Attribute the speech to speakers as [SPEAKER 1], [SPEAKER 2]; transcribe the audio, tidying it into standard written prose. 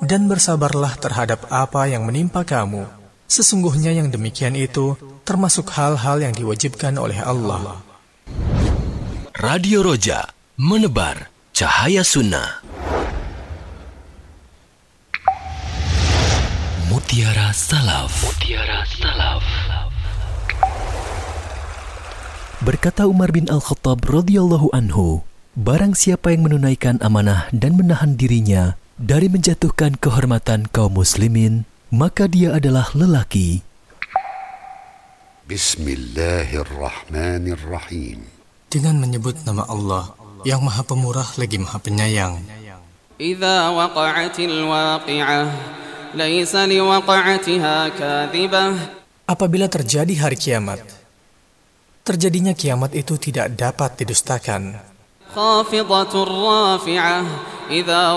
[SPEAKER 1] dan bersabarlah terhadap apa yang menimpa kamu. Sesungguhnya yang demikian itu termasuk hal-hal yang diwajibkan oleh Allah.
[SPEAKER 2] Radio Roja, menebar cahaya sunnah. Mutiara Salaf. Mutiara Salaf. Berkata Umar bin Al-Khattab radhiyallahu anhu, barang siapa yang menunaikan amanah dan menahan dirinya dari menjatuhkan kehormatan kaum muslimin, maka dia adalah lelaki.
[SPEAKER 3] Bismillahirrahmanirrahim.
[SPEAKER 1] Dengan menyebut nama Allah yang Maha Pemurah lagi Maha Penyayang.
[SPEAKER 4] Idza waqa'atil waqi'ah laisa liwaqa'atiha kadhibah. Apabila terjadi hari kiamat, terjadinya kiamat itu tidak dapat didustakan. Khafidatur rafi'ah idza